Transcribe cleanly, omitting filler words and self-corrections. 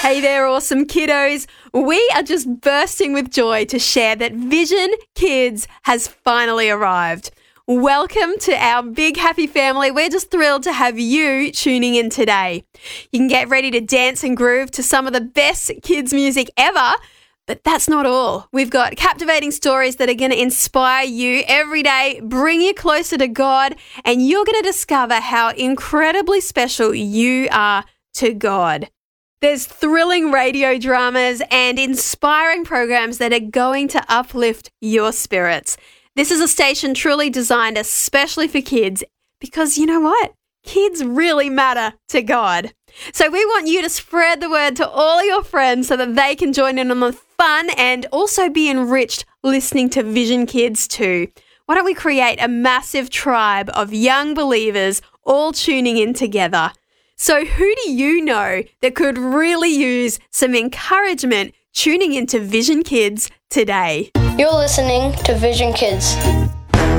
Hey there, awesome kiddos. We are just bursting with joy to share that Vision Kids has finally arrived. Welcome to our big happy family. We're just thrilled to have you tuning in today. You can get ready to dance and groove to some of the best kids music ever. But that's not all. We've got captivating stories that are going to inspire you every day, bring you closer to God, and you're going to discover how incredibly special you are to God. There's thrilling radio dramas and inspiring programs that are going to uplift your spirits. This is a station truly designed especially for kids because you know what? Kids really matter to God. So we want you to spread the word to all your friends so that they can join in on the fun and also be enriched listening to Vision Kids too. Why don't we create a massive tribe of young believers all tuning in together? So who do you know that could really use some encouragement tuning into Vision Kids today? You're listening to Vision Kids.